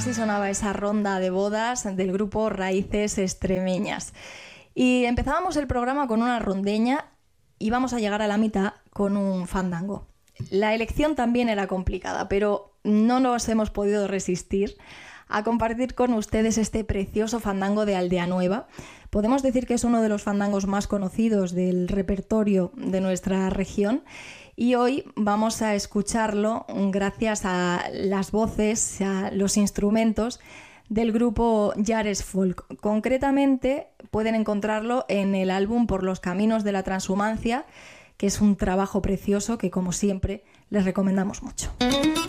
Así sonaba esa ronda de bodas del grupo Raíces Extremeñas. Y empezábamos el programa con una rondeña y vamos a llegar a la mitad con un fandango. La elección también era complicada, pero no nos hemos podido resistir a compartir con ustedes este precioso fandango de Aldea Nueva. Podemos decir que es uno de los fandangos más conocidos del repertorio de nuestra región y hoy vamos a escucharlo gracias a las voces, a los instrumentos del grupo Yares Folk. Concretamente pueden encontrarlo en el álbum Por los Caminos de la Transhumancia, que es un trabajo precioso que, como siempre, les recomendamos mucho.